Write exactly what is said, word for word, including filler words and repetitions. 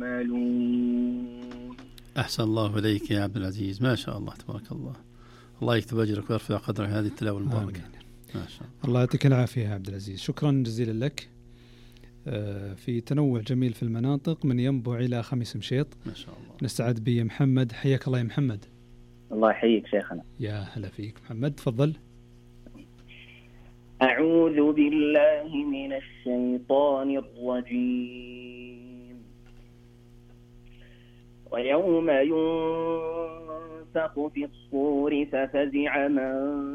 تعملون. أحسن الله إليك يا عبد العزيز، ما شاء الله تبارك الله. الله يكتب أجرك ويرفع قدرك هذه التلاوة المباركة. ما شاء الله. الله يعطيك العافية يا عبد العزيز، شكرا جزيلا لك. في تنوع جميل في المناطق من ينبع إلى خميس مشيط. ما شاء الله. نستعد بمحمد، حياك الله يا محمد. الله يحييك شيخنا. يا هلا فيك محمد، تفضل. أعوذ بالله من الشيطان الرجيم. ويوم ينفخ في الصور ففزع من